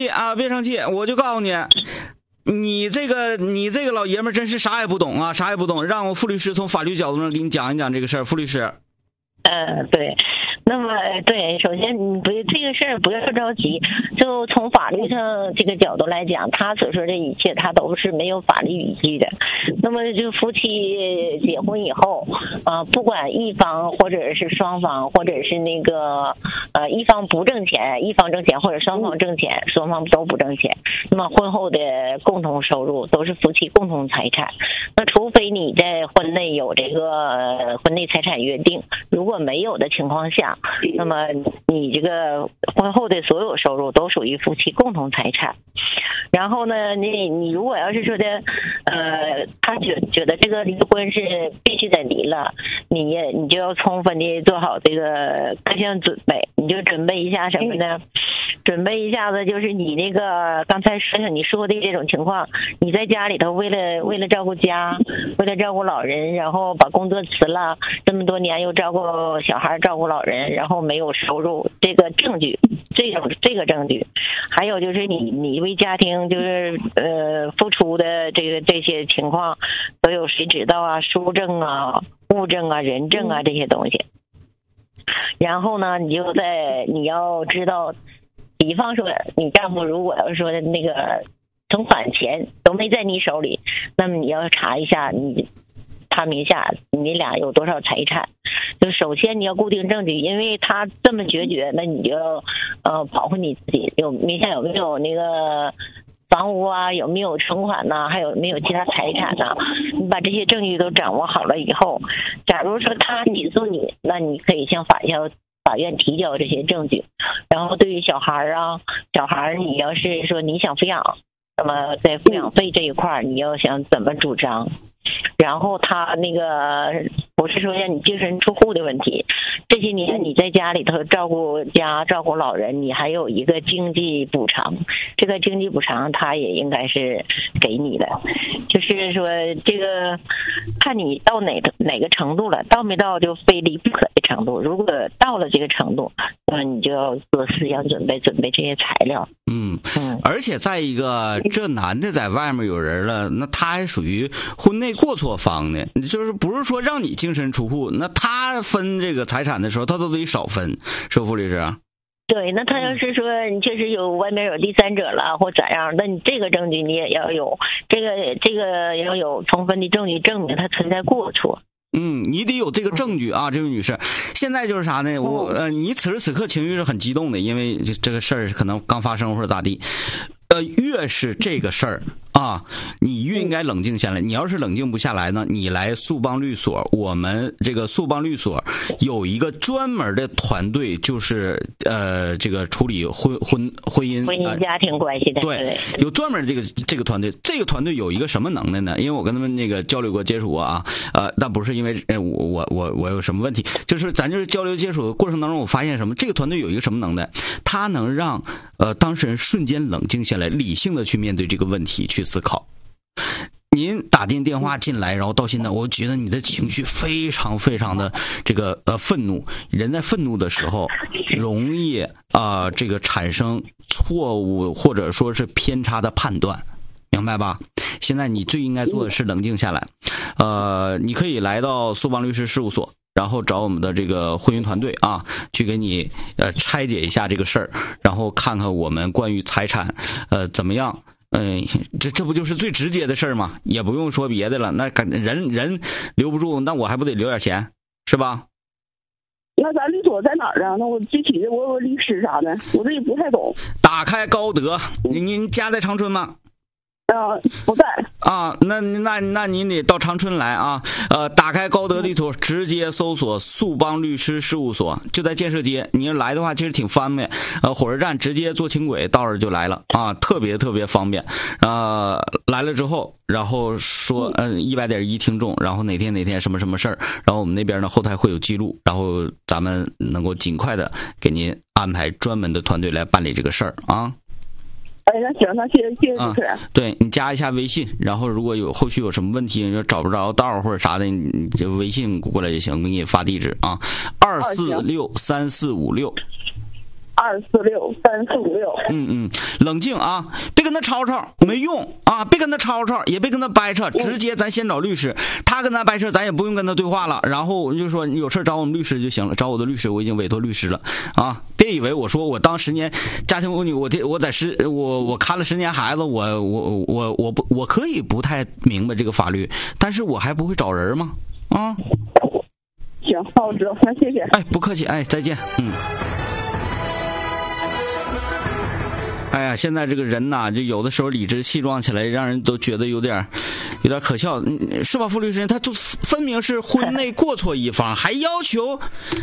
啊，别生气，我就告诉你，你这个老爷们真是啥也不懂啊，啥也不懂。让我傅律师从法律角度上给你讲一讲这个事儿，傅律师。 对。那么对，首先你不这个事儿不要着急，就从法律上这个角度来讲，他所说的一切他都是没有法律依据的。那么就夫妻结婚以后不管一方或者是双方，或者是那个一方不挣钱，一方挣钱，或者双方挣钱，双方都不挣钱，那么婚后的共同收入都是夫妻共同财产。那除非你在婚内有这个婚内财产约定，如果没有的情况下，那么你这个婚后的所有收入都属于夫妻共同财产。然后呢，你如果要是说的他觉得这个离婚是必须得离了，你就要充分的做好这个各项准备。你就准备一下什么呢？准备一下子就是你那个刚才你说的这种情况，你在家里头为了照顾家，为了照顾老人，然后把工作辞了，这么多年又照顾小孩照顾老人，然后没有收入，这个证据，这个证据。还有就是你为家庭就是付出的这些情况都有谁知道啊？书证啊、物证啊、人证啊这些东西。然后呢，你要知道，比方说你丈夫如果要说的那个存款钱都没在你手里，那么你要查一下他名下你俩有多少财产。就首先你要固定证据，因为他这么决绝，那你就保护你自己，名下有没有那个房屋啊，有没有存款呐，还有没有其他财产呐？你把这些证据都掌握好了以后，假如说他起诉你，那你可以向法院提交这些证据。然后对于小孩你要是说你想抚养，那么在抚养费这一块你要想怎么主张。然后他那个不是说让你净身出户的问题，这些年你在家里头照顾家照顾老人，你还有一个经济补偿，这个经济补偿他也应该是给你的。就是说这个看你到哪个程度了，到没到就非离不可的程度。如果到了这个程度，那么你就要做思想准备这些材料。 而且再一个，这男的在外面有人了，那他还属于婚内过错方呢，就是不是说让你净身出户，那他分这个财产的时候他都得少分，是不，傅律师？ 对，那他要是说你确实有外面有第三者了或咋样，那你这个证据你也要有，这个要有充分的证据证明他存在过错。 你得有这个证据啊，这位女士。现在就是啥呢？你此时此刻情绪是很激动的，因为这个事儿可能刚发生或者咋地。越是这个事儿啊，你越应该冷静下来。你要是冷静不下来呢，你来速帮律所，我们这个速帮律所有一个专门的团队，就是这个处理婚姻家庭关系的。 对，有专门这个团队。这个团队有一个什么能耐呢？因为我跟他们那个交流过接触过啊，但不是因为我有什么问题，就是咱就是交流接触的过程当中，我发现什么？这个团队有一个什么能耐？他能让当事人瞬间冷静下来，理性的去面对这个问题，去思考。您打进电话进来，然后到现在，我觉得你的情绪非常非常的这个愤怒。人在愤怒的时候，容易这个产生错误或者说是偏差的判断，明白吧？现在你最应该做的是冷静下来。你可以来到速帮律师事务所，然后找我们的这个婚姻团队啊，去给你拆解一下这个事儿，然后看看我们关于财产怎么样。这不就是最直接的事儿吗？也不用说别的了。那人留不住，那我还不得留点钱，是吧？ 那咱律所在哪儿啊？那我具体的我律师啥的，我这也不太懂。 打开高德，您家在长春吗？ 不在啊，那您得到长春来啊。打开高德地图，直接搜索速帮律师事务所，就在建设街。你要来的话，其实挺方便。火车站直接坐轻轨到这就来了啊，特别特别方便。来了之后，然后说100.1听众，然后哪天什么什么事儿，然后我们那边呢后台会有记录，然后咱们能够尽快的给您安排专门的团队来办理这个事儿啊。 那行，那谢谢主持人。 对，你加一下微信，然后如果后续有什么问题，你找不着道或者啥的，你就微信过来就行，我给你发地址啊，2463456。 2463456。 冷静啊，别跟他吵吵，没用啊，别跟他吵吵，也别跟他掰扯，直接咱先找律师，他跟他掰扯，咱也不用跟他对话了，然后就说你有事找我们律师就行了，找我的律师，我已经委托律师了啊，别以为我说我当10年家庭妇女，我看了10年孩子，我可以不太明白这个法律，但是我还不会找人吗？啊， 行，好，我知道，那谢谢。 哎，不客气，哎，再见，哎呀，现在这个人呐，就有的时候理直气壮起来，让人都觉得有点可笑，是吧？傅律师，他就分明是婚内过错一方，还要求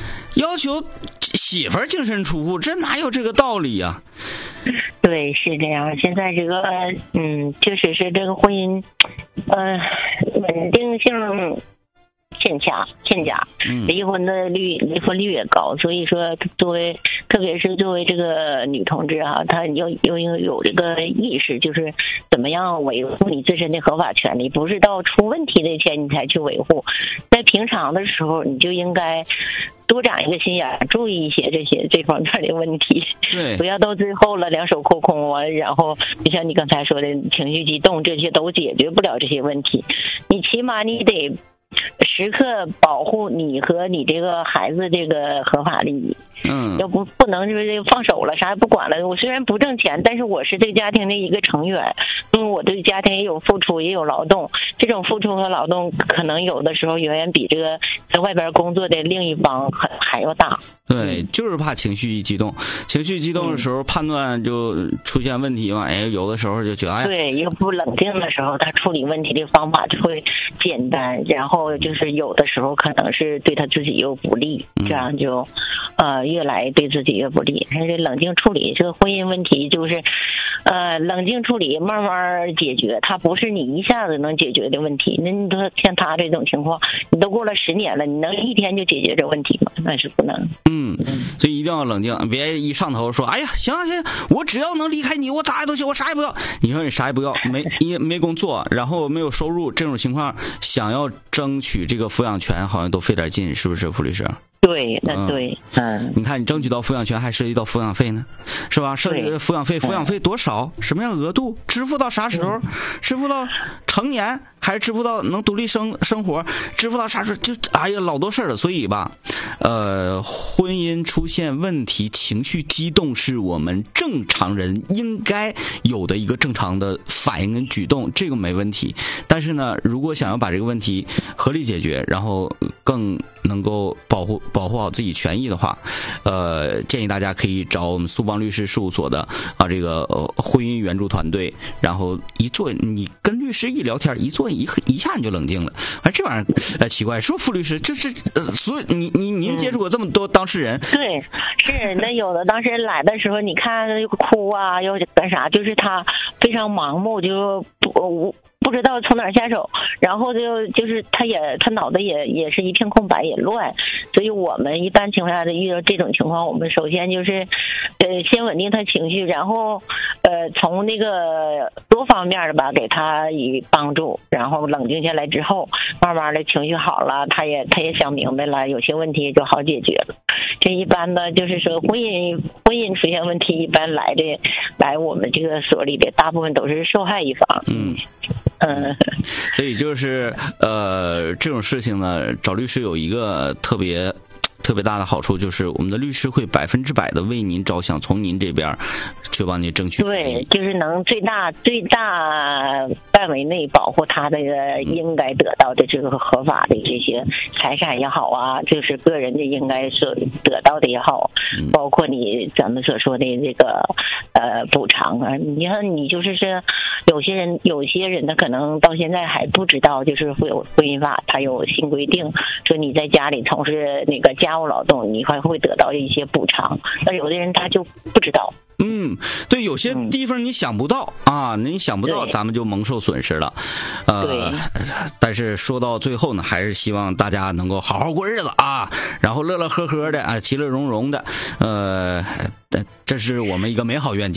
媳妇儿净身出户，这哪有这个道理呀？ 对，是这样。现在这个确实是这个婚姻稳定性欠佳，离婚率也高，所以说特别是作为这个女同志啊，她有这个意识，就是怎么样维护你自身的合法权利，不是到出问题那天你才去维护，在平常的时候你就应该多长一个心眼，注意一些这方面的问题， 对， 不要到最后了两手空空啊，然后就像你刚才说的情绪激动，这些都解决不了这些问题，你起码你得时刻保护你和你这个孩子这个合法利益。要不能就是放手了，啥也不管了。我虽然不挣钱，但是我是这家庭的一个成员，我对家庭也有付出，也有劳动。这种付出和劳动，可能有的时候远远比这个在外边工作的另一方还要大。 对，就是怕情绪一激动的时候，判断就出现问题嘛。哎，有的时候就觉得对，一个不冷静的时候，他处理问题的方法就会简单，然后就是有的时候可能是对他自己又不利，这样就越来对自己越不利。但是冷静处理这个婚姻问题，就是冷静处理，慢慢解决，它不是你一下子能解决的问题。那你说像他这种情况，你都过了10年了，你能一天就解决这问题吗？那是不能。 所以一定要冷静，别一上头说，哎呀，行，我只要能离开你，我咋都行，我啥也不要。你说你啥也不要，没工作，然后没有收入，这种情况想要争取这个抚养权，好像都费点劲，是不是，傅律师？ 对，那对， 你看你争取到抚养权，还涉及到抚养费呢，是吧？涉及抚养费多少？什么样额度？支付到啥时候？支付到成年，还是支付到能独立生活？支付到啥时候？就哎呀，老多事儿了。所以吧，婚姻出现问题，情绪激动是我们正常人应该有的一个正常的反应跟举动，这个没问题。但是呢，如果想要把这个问题合理解决，然后更能够保护好自己权益的话，建议大家可以找我们苏邦律师事务所的这个婚姻援助团队，然后你跟律师一聊天，一下你就冷静了。这玩意儿奇怪，是不是傅律师？就是所以您接触过这么多当事人？ 对，是那有的当事人来的时候，你看哭啊，又干啥？就是他非常盲目，就不知道从哪儿下手，然后就是他脑袋也是一片空白，也乱。所以我们一般情况下遇到这种情况，我们首先就是先稳定他情绪，然后从那个多方面的吧给他以帮助，然后冷静下来之后，慢慢的情绪好了，他也想明白了，有些问题就好解决了。这一般的就是说婚姻出现问题，一般来我们这个所里的大部分都是受害一方。 所以就是这种事情呢，找律师有一个特别大的好处，就是我们的律师会100%的为您着想，从您这边去帮您争取。 对，就是能最大范围内保护他的应该得到的这个合法的这些财产也好啊，就是个人的应该所得到的也好，包括咱们所说的这个补偿啊。你看，你就是有些人他可能到现在还不知道，就是会有婚姻法，它有新规定，说你在家里从事那个家务劳动，你还会得到一些补偿。那有的人他就不知道。 对，有些地方你想不到你想不到，咱们就蒙受损失了。但是说到最后呢，还是希望大家能够好好过日子啊，然后乐乐呵呵的其乐融融的。这是我们一个美好愿景。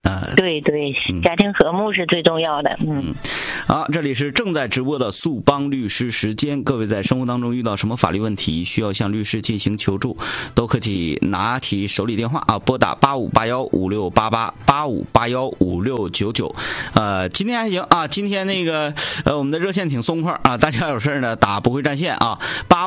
对对，家庭和睦是最重要的。 好，这里是正在直播的速帮律师时间。各位在生活当中遇到什么法律问题，需要向律师进行求助，都可以拿起手里电话啊，拨打8581568885815699。今天还行啊，今天那个我们的热线挺松快啊，大家有事呢打不会占线啊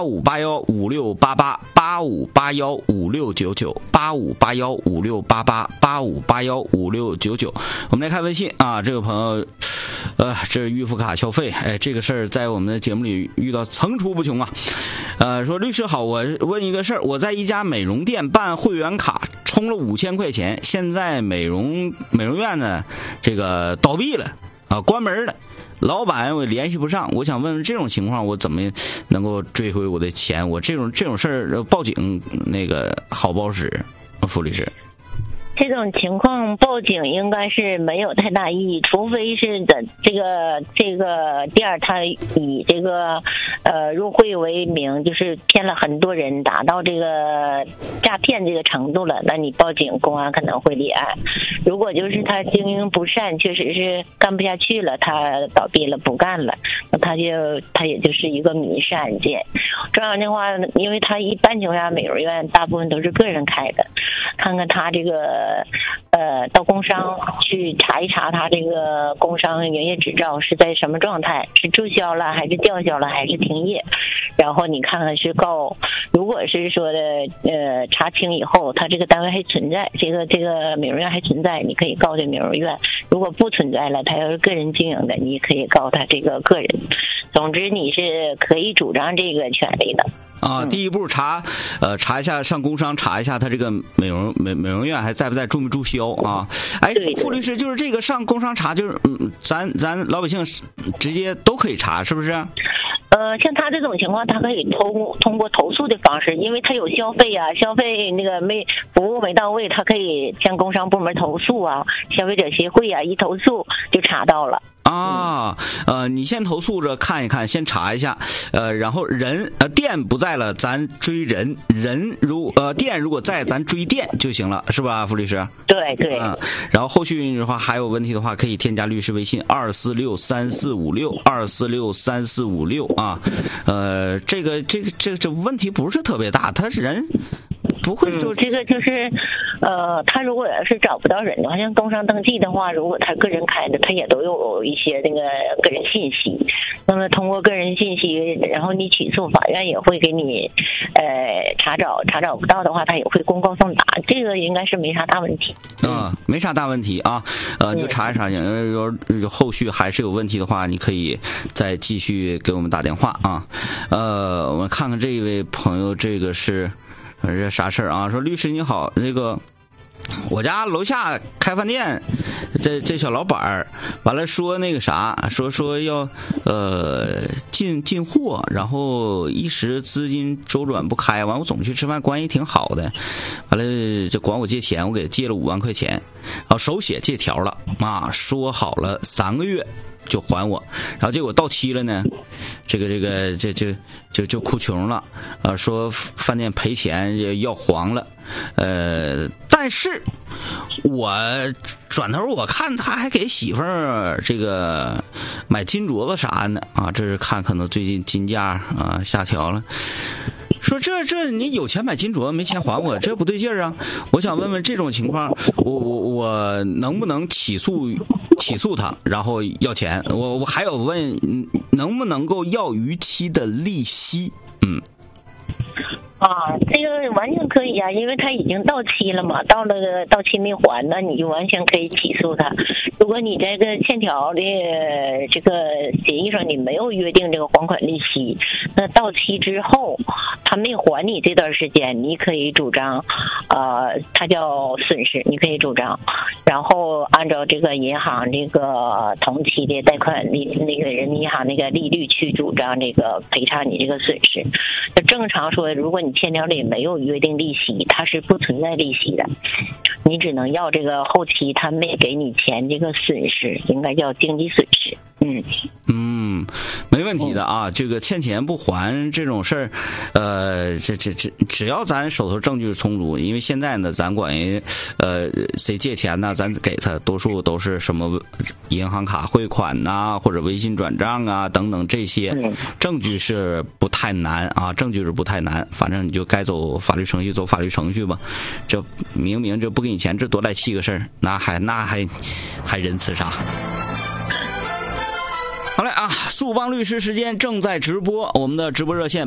，8581568885815699，8581568885815699。我们来看微信啊，这个朋友。这是预付卡消费，这个事儿在我们的节目里遇到层出不穷啊。说律师好，我问一个事儿，我在一家美容店办会员卡，充了5000块钱，现在美容院呢这个倒闭了啊，关门了，老板我联系不上，我想问问这种情况我怎么能够追回我的钱？我这种事儿报警那个好不好使？傅律师。 这种情况报警应该是没有太大意义，除非是的这个店他以这个入会为名，就是骗了很多人，达到这个诈骗这个程度了，那你报警，公安可能会立案。如果就是他经营不善，确实是干不下去了，他倒闭了不干了，那他也就是一个民事案件。这样的话，因为他一般情况下美容院大部分都是个人开的，看看他这个到工商去查一查他这个工商营业执照是在什么状态，是注销了还是吊销了还是停业，然后你看看是告，如果是说的查清以后他这个单位还存在，这个美容院还存在，你可以告这美容院，如果不存在了，他要是个人经营的，你也可以告他这个个人。总之你是可以主张这个权利的啊。第一步查一下，上工商查一下他这个美容院还在不在，注没注销啊？傅律师，就是这个上工商查，就是咱老百姓直接都可以查，是不是？ 像他这种情况，他可以通过投诉的方式，因为他有消费啊，消费那个服务没到位，他可以向工商部门投诉啊，消费者协会啊，一投诉就查到了。 啊，你先投诉着看一看，先查一下，然后店不在了，咱追人店如果在，咱追店就行了，是吧，傅律师？ 对对。 然后后续的话还有问题的话，可以添加律师微信2463456啊。这问题不是特别大，他是人。不会就这个就是他如果要是找不到人的话，像工商登记的话，如果他个人开的，他也都有一些那个个人信息，那么通过个人信息，然后你起诉，法院也会给你查找不到的话，他也会公告送达，这个应该是没啥大问题。 没啥大问题啊。你就查一查，后续还是有问题的话，你可以再继续给我们打电话啊。我们看看这一位朋友，这个是这啥事儿啊？说律师你好，这个我家楼下开饭店，这小老板儿完了说那个啥，说要进货，然后一时资金周转不开，完我总去吃饭，关系挺好的，完了就管我借钱，我给他借了5万块钱，然后手写借条了啊，说好了3个月就还我，然后结果到期了呢，这就哭穷了，说饭店赔钱要黄了，但是我转头我看他还给媳妇儿这个买金镯子啥的啊，这是看可能最近金价啊下调了。说这你有钱买金镯没钱还我，这不对劲儿啊！我想问问这种情况，我能不能起诉他，然后要钱？我还有问，能不能够要逾期的利息？ 这个完全可以啊，因为他已经到期了嘛，到了到期没还，那你就完全可以起诉他。如果你这个欠条的这个协议上你没有约定这个还款利息，那到期之后他没还你这段时间，你可以主张它叫损失，你可以主张，然后按照这个银行这个同期的贷款利，那个人民银行那个利率去主张这个赔偿你这个损失。那正常说，如果你欠条里没有约定利息，它是不存在利息的，你只能要这个后期他没给你钱这个损失，应该叫经济损失。 没问题的啊。这个欠钱不还这种事儿，只要咱手头证据充足，因为现在呢，咱管人谁借钱呢，咱给他多数都是什么银行卡汇款呐，或者微信转账啊等等，这些证据是不太难啊，证据是不太难，反正你就该走法律程序走法律程序吧。这明明就不给你钱，这多来气个事儿，那还仁慈啥？好嘞啊！速帮律师时间正在直播，我们的直播热线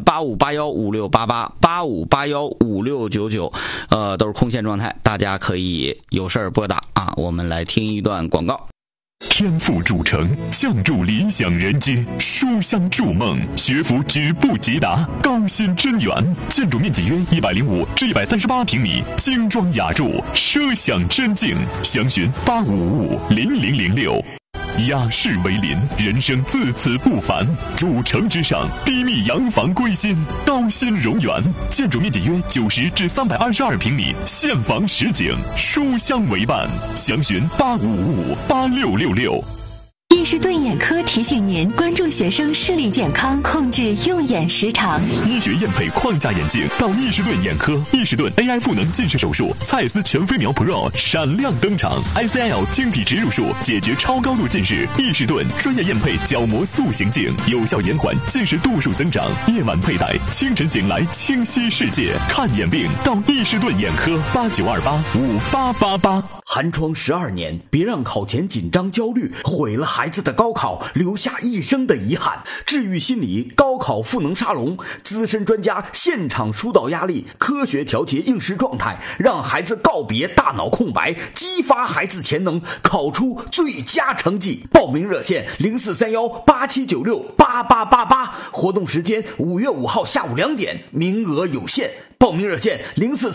85815688，85815699，都是空线状态，大家可以有事儿拨打啊。我们来听一段广告。 天赋铸成，相助理想人居，书香筑梦，学府止步即达，高新真园，建筑面积约105至138平米，精装雅筑，奢享真境，详询85550006。雅室为邻，人生自此不凡。主城之上，低密洋房归心，高新荣园，建筑面积约90至322平米，现房实景，书香为伴。详询85558666。 易士顿眼科提醒您关注学生视力健康，控制用眼时长。 医学验配框架眼镜到易士顿眼科，易士顿 AI 赋能近视手术，蔡司全飞秒 Pro 闪亮登场 ，ICL 晶体植入术解决超高度近视，易士顿专业验配角膜塑形镜，有效延缓近视度数增长。夜晚佩戴，清晨醒来清晰世界。看眼病到易士顿眼科，89285888。 寒窗12年，别让考前紧张焦虑毁了孩子的高考，留下一生的遗憾。治愈心理高考赋能沙龙，资深专家现场疏导压力，科学调节应试状态，让孩子告别大脑空白，激发孩子潜能，考出最佳成绩。报名热线043187968888，活动时间5月5号下午2点，名额有限。报名热线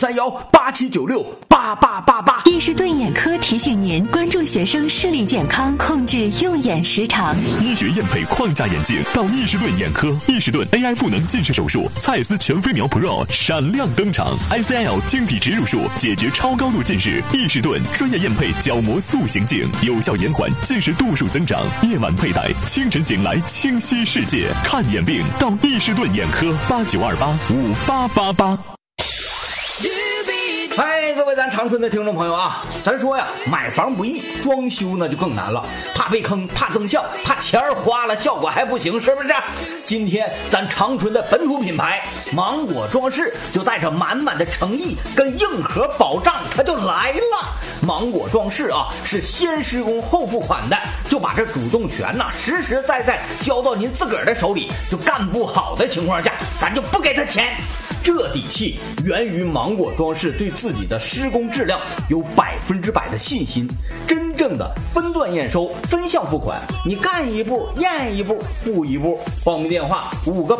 043187968888。 易士顿眼科提醒您关注学生视力健康，控制用眼时长。 医学验配框架眼镜到易士顿眼科，易士顿 AI 赋能近视手术，蔡司全飞秒 Pro 闪亮登场 ，ICL 晶体植入术解决超高度近视，易士顿专业验配角膜塑形镜，有效延缓近视度数增长。夜晚佩戴，清晨醒来清晰世界。看眼病到易士顿眼科，89285888。 嗨，各位咱长春的听众朋友啊，咱说呀，买房不易，装修呢就更难了，怕被坑，怕增效，怕钱花了效果还不行，是不是？今天咱长春的本土品牌芒果装饰就带着满满的诚意跟硬核保障，它就来了。芒果装饰啊，是先施工后付款的，就把这主动权呐实实在在交到您自个儿的手里，就干不好的情况下，咱就不给他钱。这底气源于芒果装饰对自己的施工质量有100%的信心，真正的分段验收、分项付款，你干一步验一步付一步。报名电话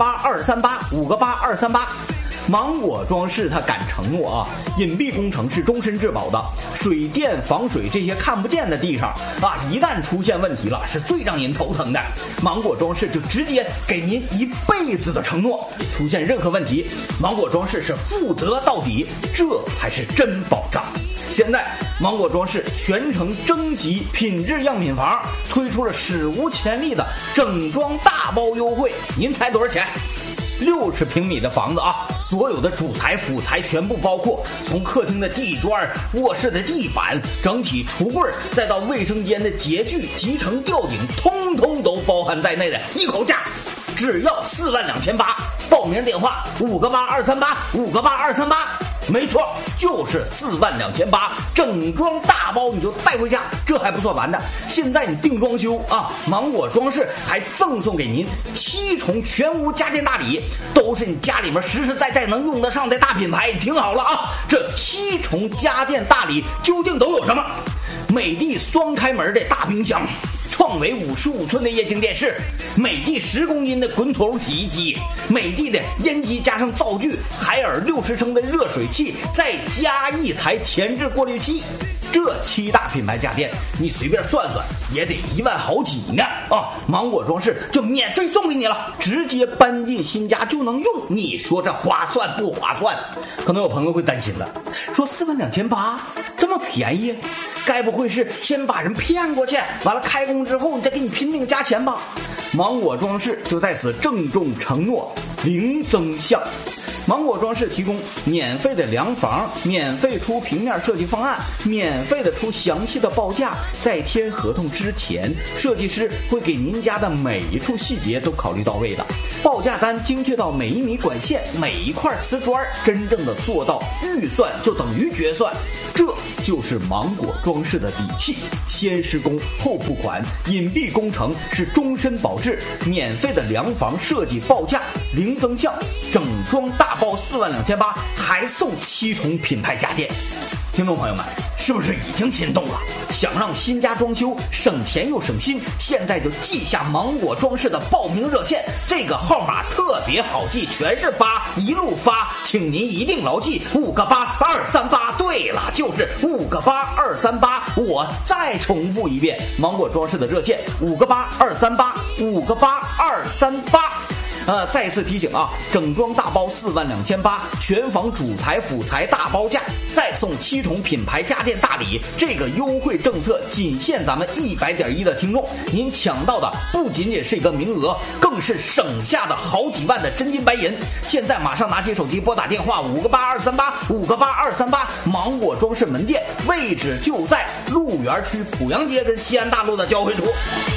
58238，58238。芒果装饰它敢承诺啊，隐蔽工程是终身质保的，水电防水这些看不见的地上啊，一旦出现问题了，是最让您头疼的。芒果装饰就直接给您1辈子的承诺，出现任何问题，芒果装饰是负责到底，这才是真保障。现在芒果装饰全程征集品质样品房，推出了史无前例的整装大包优惠，您猜多少钱？60平米的房子啊，所有的主材辅材全部包括，从客厅的地砖、卧室的地板、整体橱柜，再到卫生间的洁具、集成吊顶，通通都包含在内的一口价，只要42800。报名电话58238，58238。没错，就是42800，整装大包你就带回家。这还不算完的，现在你定装修啊，芒果装饰还赠送给您7重全屋家电大礼，都是你家里面实实在在能用得上的大品牌。听好了啊，这7重家电大礼究竟都有什么？美的双开门的大冰箱，创维55寸的液晶电视，美的10公斤的滚筒洗衣机，美的的烟机加上灶具，海尔60升的热水器，再加1台前置过滤器。 这7大品牌家电，你随便算算也得1万好几呢啊！芒果装饰就免费送给你了，直接搬进新家就能用，你说这划算不划算？可能有朋友会担心了，说42800这么便宜，该不会是先把人骗过去，完了开工之后你再给你拼命加钱吧？芒果装饰就在此郑重承诺零增项。芒果装饰提供免费的量房，免费出平面设计方案，免费的出详细的报价。在签合同之前，设计师会给您家的每一处细节都考虑到位的，报价单精确到每1米管线、每一块瓷砖，真正的做到预算就等于决算。这就是芒果装饰的底气，先施工后付款，隐蔽工程是终身保质，免费的量房设计报价零增项，整装大包42800，还送7重品牌家电。听众朋友们，是不是已经心动了？想让新家装修省钱又省心，现在就记下芒果装饰的报名热线，这个号码特别好记，全是8，一路发，请您一定牢记5个8 238。对了，就是5个8 238。我再重复一遍，芒果装饰的热线5个8 238，5个8 238。再一次提醒啊，整装大包42800，全房主材辅材大包价，再送7重品牌家电大礼。这个优惠政策仅限咱们100.1的听众，您抢到的不仅仅是一个名额，更是省下的好几万的真金白银。现在马上拿起手机拨打电话5个8 238，5个8 238，芒果装饰门店位置就在鹿园区濮阳街跟西安大路的交汇处。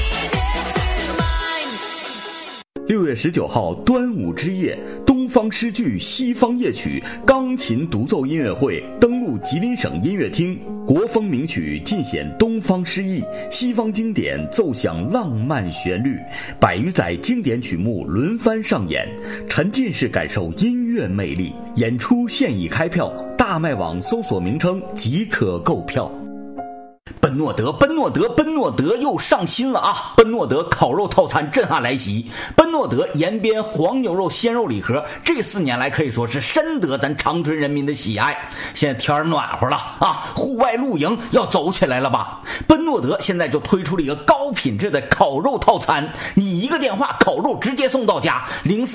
6月19号端午之夜，东方诗句西方夜曲钢琴独奏音乐会登陆吉林省音乐厅，国风名曲尽显东方诗意，西方经典奏响浪漫旋律，100余载经典曲目轮番上演，沉浸式感受音乐魅力。演出现已开票，大麦网搜索名称即可购票。 奔诺德又上新了啊！奔诺德烤肉套餐震撼来袭，奔诺德延边黄牛肉鲜肉礼盒，这4年来可以说是深得咱长春人民的喜爱。现在天暖和了啊，户外露营要走起来了吧？奔诺德现在就推出了一个高品质的烤肉套餐，你一个电话烤肉直接送到家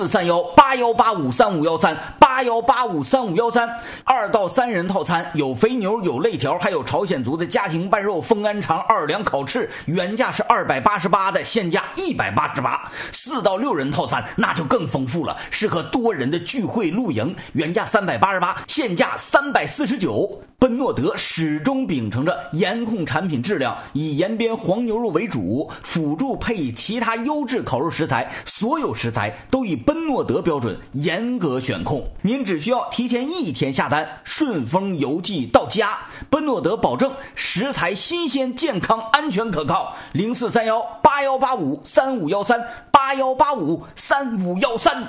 ，043181853513，81853513，2到3人套餐有肥牛有肋条，还有朝鲜族的家庭拌肉、风干肠、2两烤翅，原价是288的，现价188。4到6人套餐那就更丰富了，适合多人的聚会露营，原价388，现价349。奔诺德始终秉承着严控产品质量，以延边黄牛肉为主，辅助配以其他优质烤肉食材，所有食材都以奔诺德标准严格选控。您只需要提前1天下单，顺丰邮寄到家。奔诺德保证食材新鲜、健康、安全可靠。043181853513，81853513。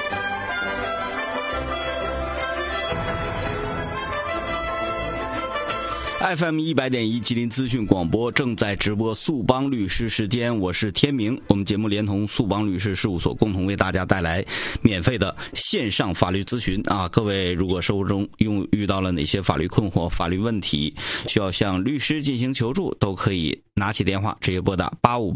FM 100.1吉林资讯广播正在直播速帮律师时间，我是天明。我们节目连同速帮律师事务所共同为大家带来免费的线上法律咨询啊！各位如果生活中遇到了哪些法律困惑、法律问题，需要向律师进行求助，都可以拿起电话直接拨打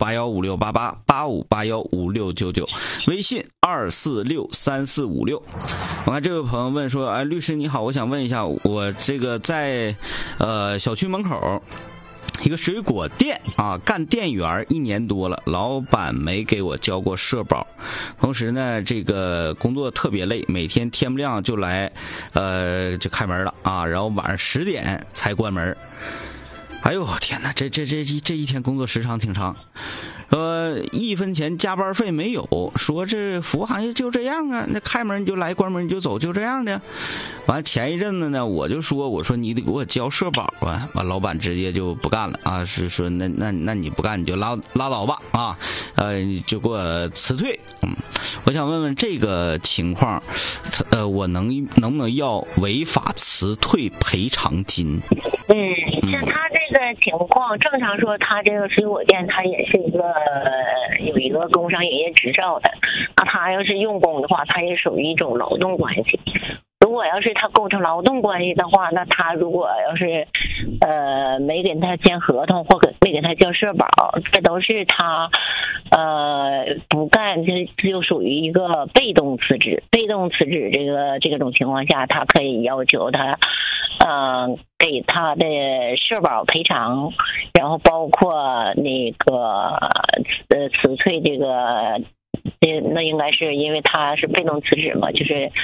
85815688，85815699，微信2463456。我看这位朋友问说，哎，律师你好，我想问一下，我这个在小区门口一个水果店啊，干店员1年多了，老板没给我交过社保，同时呢这个工作特别累，每天天不亮就来就开门了啊，然后晚上10点才关门。哎呦天哪，这一天工作时长挺长。1分钱加班费没有，说这服务行业就这样啊，那开门你就来，关门你就走，就这样的。完前一阵子呢，我说你得给我交社保啊，完老板直接就不干了啊，是说那你不干你就拉倒吧啊，你就给我辞退。我想问问这个情况，我能不能要违法辞退赔偿金？ 像他这个情况，正常说他这个水果店他也是有一个工商营业执照的，他要是用工的话，他也属于一种劳动关系。如果要是他构成劳动关系的话，那他如果要是没给他签合同或者没给他交社保，这都是他不干，就属于一个被动辞职。被动辞职这种情况下，他可以要求他给他的社保赔偿，然后包括那个辞退这个。那应该是因为他是被动辞职嘛，就是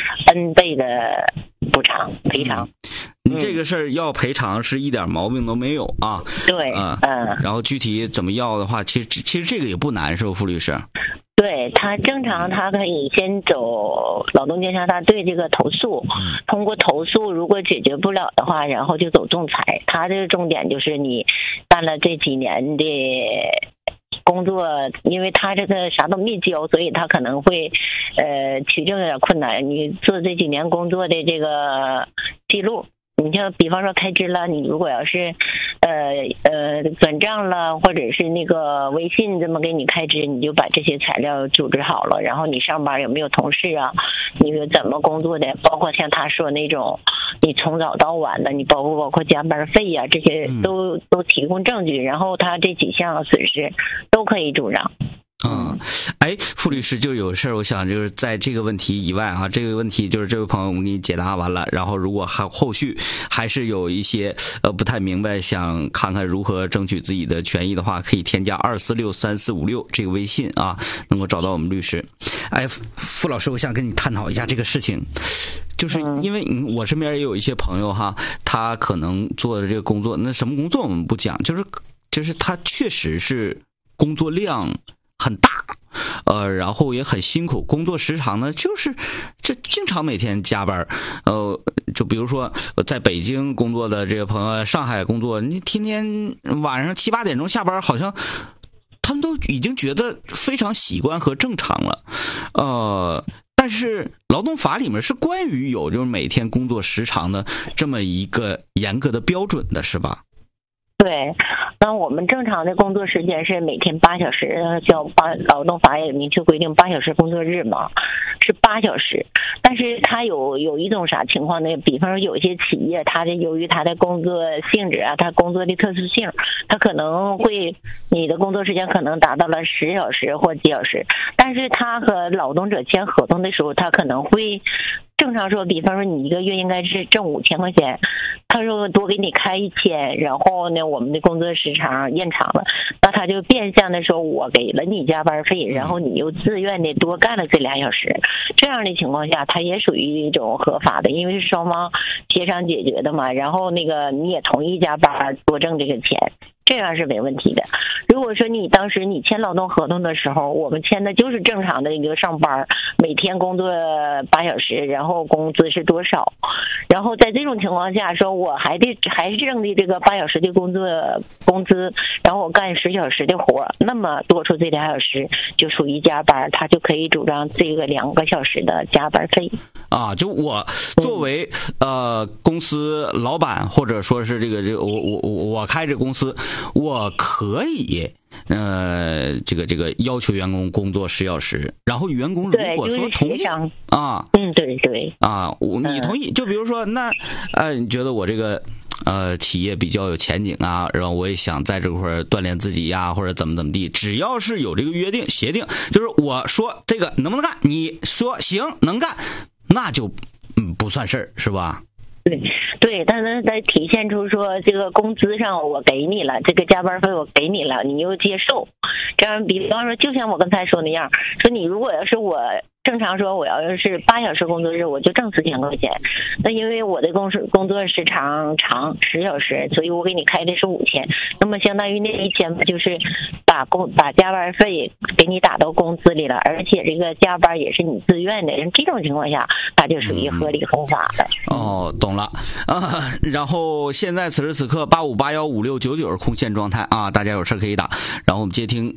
N 倍的补偿赔偿。 你这个事儿要赔偿是一点毛病都没有啊。 对， 然后具体怎么要的话，其实这个也不难，是吧，傅律师？ 对，他正常他可以先走劳动监察大队这个投诉，通过投诉如果解决不了的话，然后就走仲裁。他这个重点就是你干了这几年的工作，因为他这个啥都没交，所以他可能会取证有点困难。你做这几年工作的这个记录，你像比方说开支了，你如果要是转账了，或者是那个微信这么给你开支，你就把这些材料组织好了。然后你上班有没有同事啊？你怎么工作的？包括像他说那种你从早到晚的，你包括加班费呀，这些都提供证据，然后他这几项损失都可以主张。 傅律师，就有事儿，我想就是在这个问题以外啊，这个问题就是这位朋友我们给你解答完了，然后如果还后续还是有一些不太明白，想看看如何争取自己的权益的话，可以添加2463456这个微信啊，能够找到我们律师。傅老师，我想跟你探讨一下这个事情，就是因为我身边也有一些朋友哈，他可能做的这个工作，那什么工作我们不讲，就是他确实是工作量很大，然后也很辛苦，工作时长呢就是这经常每天加班，就比如说在北京工作的这个朋友，上海工作，你天天晚上7、8点钟下班，好像他们都已经觉得非常习惯和正常了，但是劳动法里面是关于有就是每天工作时长的这么一个严格的标准的，是吧？ 对，那我们正常的工作时间是每天8小时，劳动法也明确规定8小时工作日嘛，是8小时。但是它有一种啥情况呢？比方说有一些企业，由于它的工作性质啊，它工作的特殊性，它可能会你的工作时间可能达到了10小时或几小时，但是他和劳动者签合同的时候，他可能会正常说，比方说你一个月应该是挣5000块钱，他说多给你开1000，然后呢我们的工作时长延长了，那他就变相的说我给了你加班费，然后你又自愿的多干了这2小时，这样的情况下他也属于一种合法的，因为是双方协商解决的嘛，然后那个你也同意加班多挣这个钱，这样是没问题的。如果说你当时你签劳动合同的时候，我们签的就是正常的一个上班，每天工作8小时，然后工资是多少，然后在这种情况下说我还是挣的这个8小时的工资，然后我干10小时的活，那么多出这2小时就属于加班，他就可以主张这个2个小时的加班费啊。就我作为公司老板，或者说是这个我开这公司，我可以这个要求员工工作10小时，然后员工如果说同意啊， 对啊，你同意，就比如说那你觉得我这个企业比较有前景啊，然后我也想在这块锻炼自己呀，或者怎么地，只要是有这个约定协定，就是我说这个能不能干，你说行能干，那就不算事儿，是吧？ 对，但是在体现出说这个工资上我给你了，这个加班费我给你了，你又接受，这样比方说就像我刚才说那样，说你如果要是我正常说我要是8小时工作日，我就挣4000块钱，那因为我的工作时长长10小时，所以我给你开的是5000，那么相当于那1000就是把加班费给你打到工资里了，而且这个加班也是你自愿的，这种情况下它就属于合理合法的。 懂了啊。然后现在此时此刻85815699是空线状态啊，大家有事可以打。然后我们接听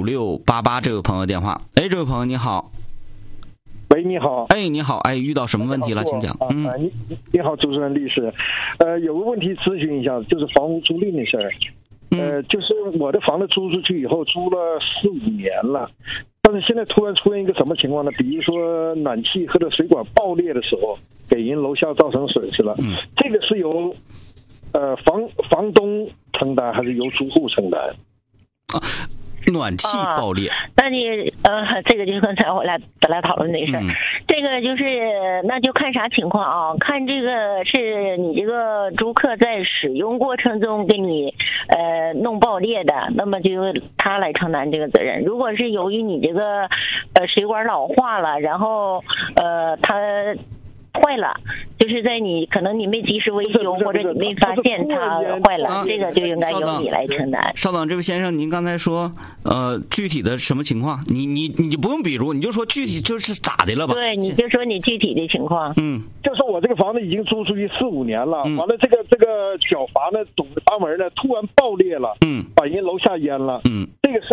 5688这位朋友电话。这位朋友你好。 喂，你好。 你好，遇到什么问题了，请讲。 你好，主持人律师。有个问题咨询一下，就是房屋租赁的事儿。就是我的房子租出去以后，租了4、5年了， 但是现在突然出现一个什么情况呢？比如说暖气或者水管爆裂的时候，给人楼下造成损失了，这个是由房东承担还是由住户承担？ 暖气爆裂， 那你这个就是刚才咱俩讨论那事儿，这个就是那就看啥情况啊？看这个是你这个租客在使用过程中给你弄爆裂的，那么就他来承担这个责任。如果是由于你这个水管老化了，然后它坏了，就是在你可能你没及时维修，或者你没发现它坏了，这个就应该由你来承担。 稍等，这位先生，您刚才说具体的什么情况？你不用比如，你就说具体就是咋的了吧？ 对，你就说你具体的情况。 就说我这个房子已经租出去4、5年了，完了这个角阀呢，总阀门呢突然爆裂了，把人楼下淹了，这个是